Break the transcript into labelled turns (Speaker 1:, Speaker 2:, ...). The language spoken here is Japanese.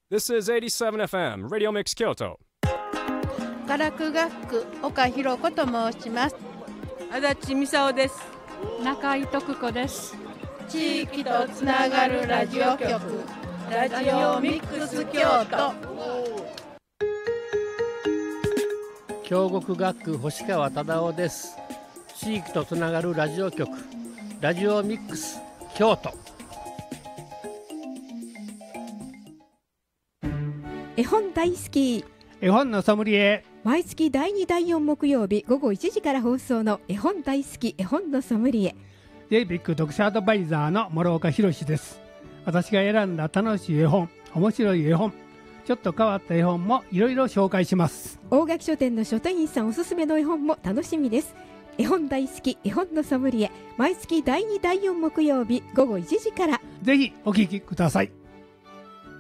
Speaker 1: This is 87FM Radio Mix Kyoto.
Speaker 2: 化学学区岡弘子と申します。
Speaker 3: 足立美沙夫です。
Speaker 4: 中井徳子です。
Speaker 2: 地域とつながるラジオ局ラジオミックス京都。
Speaker 5: 京極学区星川忠夫です。地域とつながるラジオ局ラジオミックス京都。
Speaker 6: 絵本大好き、
Speaker 7: 絵本のソムリエ。
Speaker 6: 毎月第2第4木曜日午後1時から放送の絵本大好き絵本のソムリエ、
Speaker 7: JBIC読者アドバイザーの諸岡博です。私が選んだ楽しい絵本、面白い絵本、ちょっと変わった絵本もいろいろ紹介します。
Speaker 6: 大垣書店の書店員さんおすすめの絵本も楽しみです。絵本大好き絵本のソムリエ、毎月第2第4木曜日午後1時から。
Speaker 7: ぜひお聞きください。